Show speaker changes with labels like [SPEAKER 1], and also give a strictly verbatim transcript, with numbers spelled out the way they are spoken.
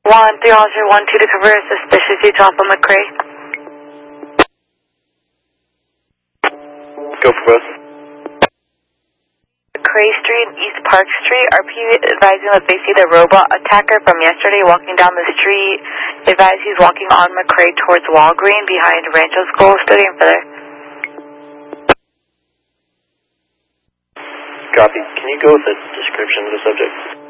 [SPEAKER 1] one three Officer one two to cover a suspicious detail off of McCray.
[SPEAKER 2] Go for both.
[SPEAKER 1] McCray Street, East Park Street. R P advising that they see the robot attacker from yesterday walking down the street. Advise he's walking on McCray towards Walgreen behind Rancho School. Studying for there.
[SPEAKER 2] Copy. Can you go with the description of the subject?